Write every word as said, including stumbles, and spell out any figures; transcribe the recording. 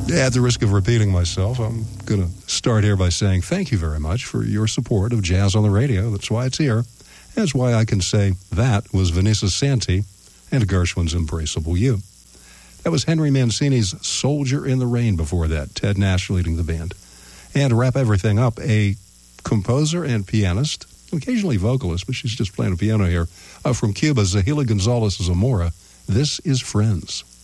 At the risk of repeating myself, I'm going to start here by saying thank you very much for your support of Jazz on the Radio. That's why it's here. That's why I can say that was Vanessa Santi and Gershwin's Embraceable You. That was Henry Mancini's Soldier in the Rain before that, Ted Nash leading the band. And to wrap everything up, a composer and pianist, occasionally vocalist, but she's just playing a piano here, uh, from Cuba, Zahila Gonzalez Zamora. This is Friends.